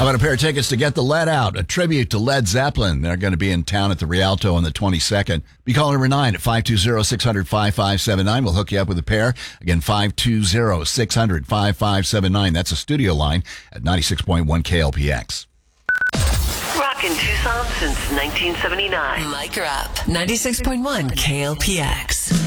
How about a pair of tickets to Get the Lead Out, a tribute to Led Zeppelin? They're going to be in town at the Rialto on the 22nd. Be calling number 9 at 520-600-5579. We'll hook you up with a pair. Again, 520-600-5579. That's a studio line at 96.1 KLPX. Rockin' Tucson since 1979. Mic her up. 96.1 KLPX.